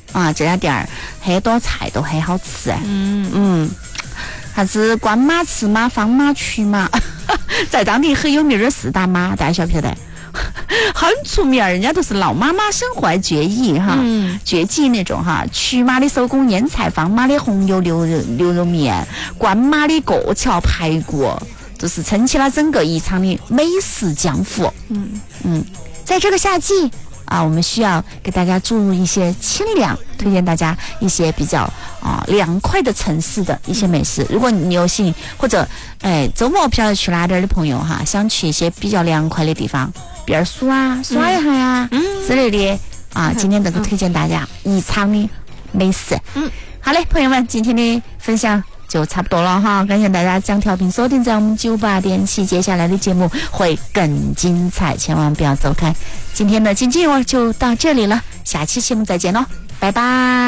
啊，这家店儿很多菜都很好吃。啥子关马、赤马、方马、曲马，在当地很有名的四大马，大家晓不晓得？很出名，人家都是老妈妈身怀绝艺哈，绝技那种哈。曲马的手工腌菜，方马的红油牛肉面，关马的过桥排骨，就是撑起了整个宜昌的美食江湖。在这个夏季啊，我们需要给大家注入一些清凉，推荐大家一些比较凉快的城市的一些美食。如果你有幸或者周末不晓得去哪点的朋友哈，想去一些比较凉快的地方，避暑啊、耍一下呀之类的啊，今天能够推荐大家宜昌的美食。好嘞，朋友们，今天的分享就差不多了哈，感谢大家将调频锁定在我们98.7，接下来的节目会更精彩，千万不要走开。今天的经济我就到这里了，下期节目再见喽，拜拜。